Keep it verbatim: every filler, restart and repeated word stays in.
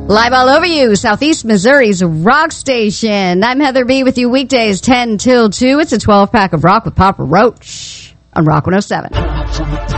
Live all over you, Southeast Missouri's rock station. I'm Heather B. with you weekdays ten till two. It's a twelve pack of rock with Papa Roach on Rock one oh seven.